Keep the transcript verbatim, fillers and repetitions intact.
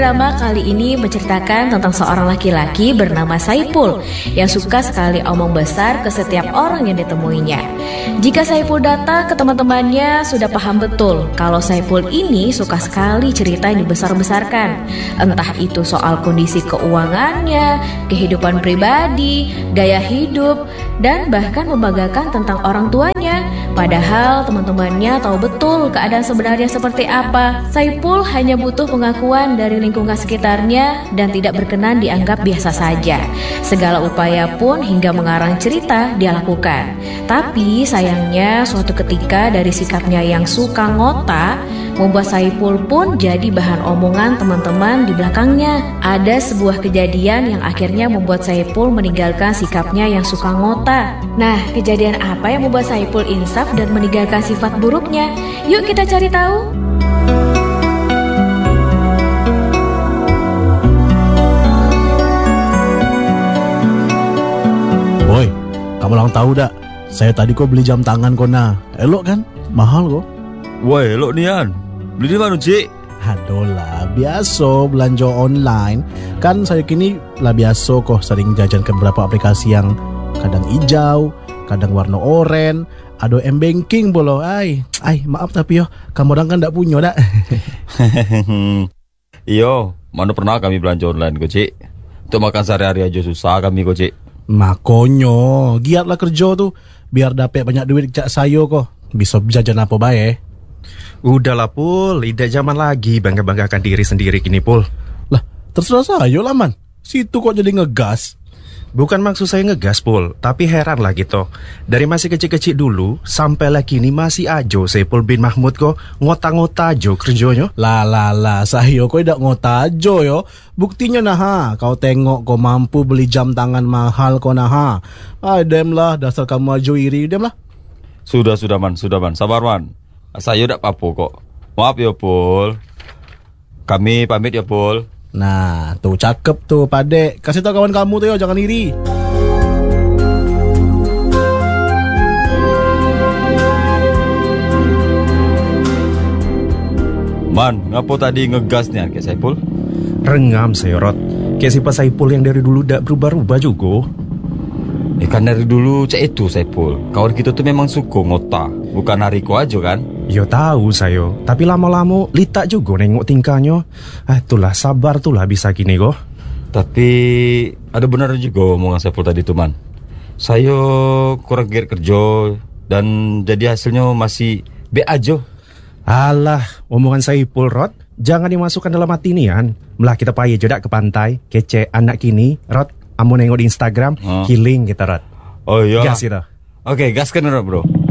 drama kali ini menceritakan tentang seorang laki-laki bernama Saipul yang suka sekali omong besar ke setiap orang yang ditemuinya. Jika Saipul datang ke teman-temannya, sudah paham betul kalau Saipul ini suka sekali cerita yang dibesar-besarkan. Entah itu soal kondisi keuangannya, kehidupan pribadi, gaya hidup, dan bahkan membanggakan tentang orang tuanya. Padahal teman-temannya tahu betul keadaan sebenarnya seperti apa. Saipul hanya butuh pengakuan dari lingkungan sekitarnya dan tidak berkenan dianggap biasa saja. Segala upaya pun hingga mengarang cerita dia lakukan. Tapi sayangnya suatu ketika dari sikapnya yang suka ngota membuat Saipul pun jadi bahan omongan teman-teman di belakangnya. Ada sebuah kejadian yang akhirnya membuat Saipul meninggalkan sikapnya yang suka ngota. Nah, kejadian apa yang membuat Saipul insaf dan meninggalkan sifat buruknya? Yuk kita cari tahu. Boy, kamu lang tahu dak? Saya tadi kok beli jam tangan kok nah. Elok kan? Mahal kok. Wah, elok nian. Beli di mana, Cik? Aduh lah, biasa belanja online. Kan saya kini lah biasa kok sering jajan ke beberapa aplikasi yang kadang hijau, kadang warna oranye, ada m-banking bolo. Ay, ay maaf tapi yo, kamu orang kan ndak punya dak. Iyo, mana pernah kami belanja online kok, Cik. Untuk makan sehari-hari aja susah kami kok, Cik. Makonyo, giatlah kerja tuh biar dapat banyak duit cak sayo kok. Bisa jajan apa bae. Udahlah Pul, tidak zaman lagi bangga-banggakan diri sendiri kini Pul. Lah, terserah saya lah man. Situ kok jadi ngegas. Bukan maksud saya ngegas Pul, tapi heran lah gitu. Dari masih kecil-kecil dulu sampai lah kini masih ajo Saipul bin Mahmud kok ngota-ngota ajo kerjanya. Lah lah lah, saya kok tidak ngota ajo yo. Buktinya nah ha, kau tengok kau mampu beli jam tangan mahal kau nah ha. Ah, dem lah, dasar kamu ajo iri, dem lah. Sudah, sudah man, sudah man, sabar man. Saya udah apa kok. Maaf ya Pul. Kami pamit ya Pul. Nah, tuh cakep tuh Padek. Kasih tau kawan kamu tuh yo, jangan iri. Man, ngapo tadi ngegas nih kayak Saipul? Rengam saya Rot. Kayak sifat Saipul yang dari dulu dak berubah-ubah juga. Eh kan dari dulu cek itu Saipul. Kawan kita tuh memang suka ngota. Bukan hariku aja kan? Yo tahu saya, tapi lama-lama Lita juga nengok tingkahnya. Ah, itulah sabar tuh lah bisa gini kok. Tapi ada benar juga omongan Saipul tadi tuh man. Saya kurang giat kerja dan jadi hasilnya masih B aja. Alah, omongan Saipul Rot, jangan dimasukkan dalam hati nian. Melah kita payah jodak ke pantai, kece anak kini, Rot, amu nengok di Instagram, oh. Healing kita Rot. Oh iya. Gas kita. Oke, gas kan bro.